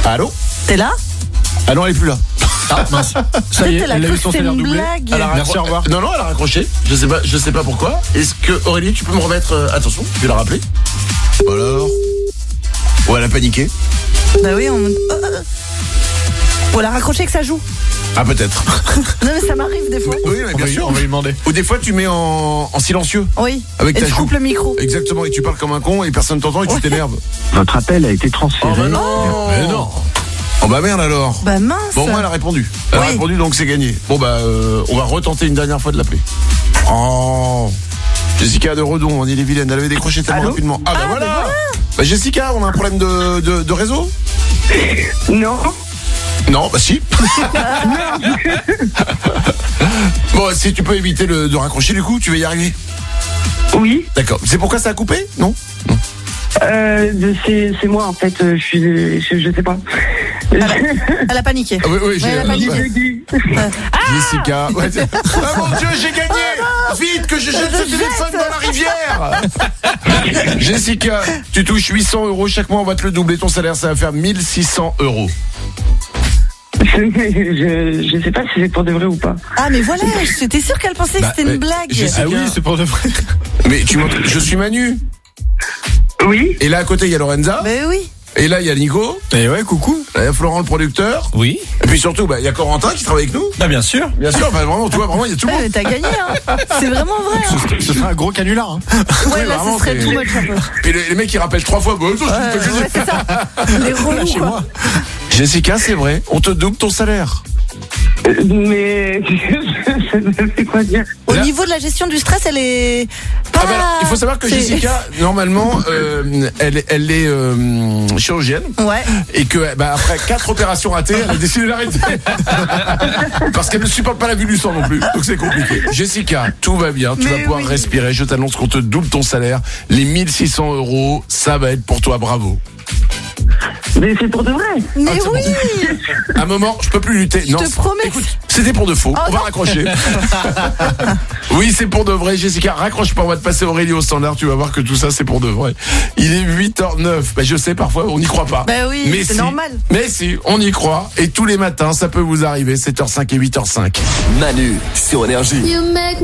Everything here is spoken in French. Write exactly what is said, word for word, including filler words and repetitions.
Allô ? T'es là ? Ah non, elle est plus là. Ah mince. Ça y est, elle a eu son salaire doublé. Elle a Merci, raccro- au revoir. Non, non, elle a raccroché. Je sais pas, je sais pas pourquoi. Est-ce que Aurélie, tu peux me remettre euh, attention, je vais la rappeler. Alors. Ouais, elle a paniqué. Bah oui, on. Oh, oh. Ou elle a raccroché que ça joue. Ah, peut-être. Non, mais ça m'arrive des fois. Oui, mais On bien va, sûr. on va lui demander. Ou des fois, tu mets en, en silencieux. Oui. Avec et ta tu joue. coupes le micro. Exactement, et tu parles comme un con et personne t'entend et tu Ouais. t'énerves. Votre appel a été transféré. Oh bah non. Mais non. Oh bah merde alors. Bah mince. Bon, moi, elle a répondu. Elle a Oui. répondu, donc c'est gagné. Bon, bah, euh, on va retenter une dernière fois de l'appeler. Oh. Jessica de Redon, on est les vilaines. Elle avait décroché tellement Allô rapidement. Ah, bah Ah, voilà. bah voilà. Bah, Jessica, on a un problème de, de, de réseau ? Non. Non, bah si. Bon, si tu peux éviter le, de raccrocher, du coup, tu vas y arriver. Oui. D'accord. C'est pourquoi ça a coupé ? Non ? Euh, de- c'est, c'est moi en fait. euh, Je suis, je, je sais pas. Elle a paniqué. Ah oui, oui, j'ai. Ouais, elle a paniqué. ouais. Jessica. Ouais, c'est- ah mon Dieu, j'ai gagné. Vite, que je jette Je ce téléphone jette. dans la rivière. Jessica, tu touches huit cents euros chaque mois, on va te le doubler. Ton salaire, ça va faire mille six cents euros. je, je sais pas si c'est pour de vrai ou pas. Ah, mais voilà, j'étais sûre qu'elle pensait Bah, que c'était mais une blague. Jessica- Ah oui, c'est pour de vrai. Mais tu m'entends, je suis Manu. Oui. Et là, à côté, il y a Lorenza. Mais oui. Et là, il y a Nico. Et ouais, coucou. Il y a Florent, le producteur. Oui. Et puis surtout, bah, il y a Corentin qui travaille avec nous. Bah bien sûr. Bien sûr, bah, vraiment, tu vois, vraiment, il y a tout le Ouais, monde. mais t'as gagné, hein. C'est vraiment vrai. Hein. Ce serait un gros canular. Hein. Ouais, là, vraiment, ce serait c'est- too much un peu. Et les, les mecs, ils rappellent trois fois. Bah, attends, Ouais, je te dis. ouais, c'est ça. Les relous, Chez quoi. moi. Jessica, c'est vrai, on te double ton salaire. Euh, Mais ça me fait quoi dire? Au Là- niveau de la gestion du stress, elle est pas... Ah bah alors, il faut savoir que c'est- Jessica, normalement, euh, elle, elle est euh, chirurgienne. Ouais. Et que bah, après quatre opérations ratées, elle a décidé d'arrêter. Parce qu'elle ne supporte pas la vue du sang non plus. Donc c'est compliqué. Jessica, tout va bien. Tu Mais vas pouvoir oui. respirer. Je t'annonce qu'on te double ton salaire. Les mille six cents euros, ça va être pour toi. Bravo. Mais c'est pour de vrai. Mais Ah, c'est oui. Un moment, je peux plus lutter. Je non, te c'est- promets. Écoute, c'était pour de faux. Oh on va non. raccrocher. Oui, c'est pour de vrai, Jessica. Raccroche pas, on va te passer Aurélie au standard. Tu vas voir que tout ça, c'est pour de vrai. Il est huit heures neuf. Bah, je sais, parfois, on n'y croit pas. Bah oui, Mais c'est si. normal. Mais si, on y croit. Et tous les matins, ça peut vous arriver. sept heures cinq et huit heures cinq. Manu sur Énergie. You make me